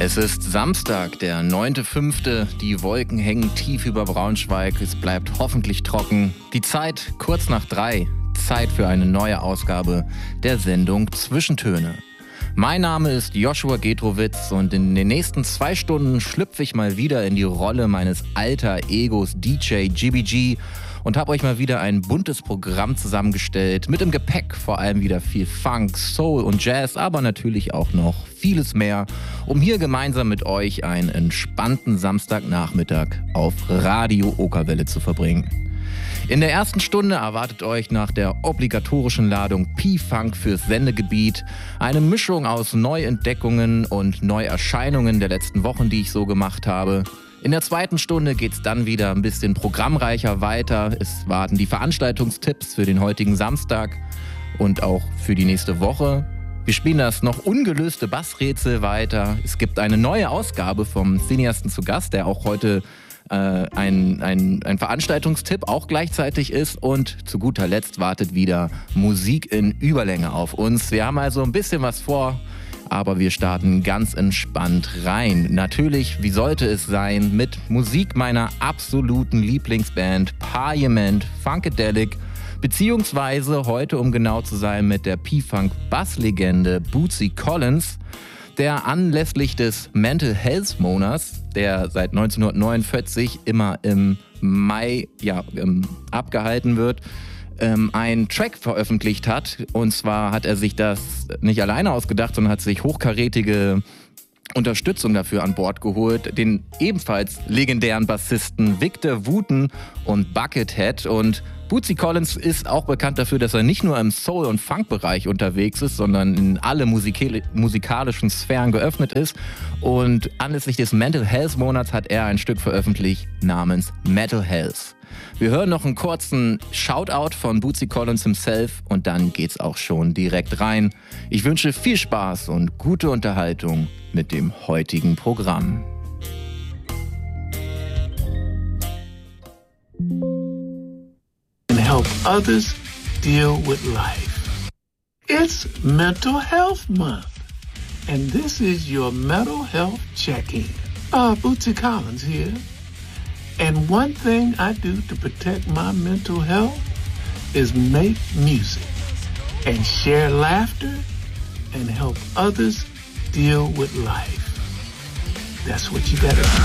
Es ist Samstag, der 9.5. Die Wolken hängen tief über Braunschweig. Es bleibt hoffentlich trocken. Die Zeit kurz nach 3. Zeit für eine neue Ausgabe der Sendung Zwischentöne. Mein Name ist Joshua Gedrowitz und in den nächsten 2 Stunden schlüpfe ich mal wieder in die Rolle meines alter Egos DJ GBG und habe euch mal wieder ein buntes Programm zusammengestellt. Mit im Gepäck vor allem wieder viel Funk, Soul und Jazz, aber natürlich auch noch vieles mehr, um hier gemeinsam mit euch einen entspannten Samstagnachmittag auf Radio Okerwelle zu verbringen. In der ersten Stunde erwartet euch nach der obligatorischen Ladung P-Funk fürs Sendegebiet eine Mischung aus Neuentdeckungen und Neuerscheinungen der letzten Wochen, die ich so gemacht habe. In der zweiten Stunde geht's dann wieder ein bisschen programmreicher weiter. Es warten die Veranstaltungstipps für den heutigen Samstag und auch für die nächste Woche. Wir spielen das noch ungelöste Bassrätsel weiter. Es gibt eine neue Ausgabe vom Cineasten zu Gast, der auch heute ein Veranstaltungstipp auch gleichzeitig ist, und zu guter Letzt wartet wieder Musik in Überlänge auf uns. Wir haben also ein bisschen was vor, aber wir starten ganz entspannt rein. Natürlich, wie sollte es sein, mit Musik meiner absoluten Lieblingsband Parliament Funkadelic, beziehungsweise heute, um genau zu sein, mit der P-Funk-Basslegende Bootsy Collins, der anlässlich des Mental Health Monats, der seit 1949 immer im Mai abgehalten wird, einen Track veröffentlicht hat. Und zwar hat er sich das nicht alleine ausgedacht, sondern hat sich hochkarätige Unterstützung dafür an Bord geholt. Den ebenfalls legendären Bassisten Victor Wooten und Buckethead. Und Bootsy Collins ist auch bekannt dafür, dass er nicht nur im Soul- und Funk-Bereich unterwegs ist, sondern in alle musikalischen Sphären geöffnet ist. Und anlässlich des Mental Health Monats hat er ein Stück veröffentlicht namens Metal Health. Wir hören noch einen kurzen Shoutout von Bootsy Collins himself und dann geht's auch schon direkt rein. Ich wünsche viel Spaß und gute Unterhaltung mit dem heutigen Programm. And help others deal with life. It's Mental Health Month, and this is your mental health check-in. Bootsy Collins here. And one thing I do to protect my mental health is make music and share laughter and help others deal with life. That's what you gotta do.